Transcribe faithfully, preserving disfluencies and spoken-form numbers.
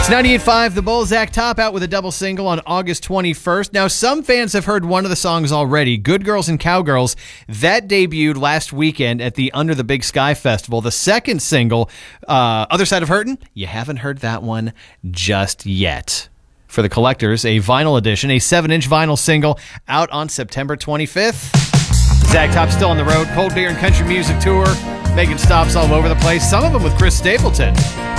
It's ninety-eight point five, The Bull, Zach Top out with a double single on August twenty-first. Now, some fans have heard one of the songs already, Good Girls and Cowgirls. That debuted last weekend at the Under the Big Sky Festival. The second single, uh, Other Side of Hurtin', you haven't heard that one just yet. For the collectors, a vinyl edition, a seven-inch vinyl single out on September twenty-fifth. Zach Top still on the road, Cold Beer and Country Music Tour, making stops all over the place, some of them with Chris Stapleton.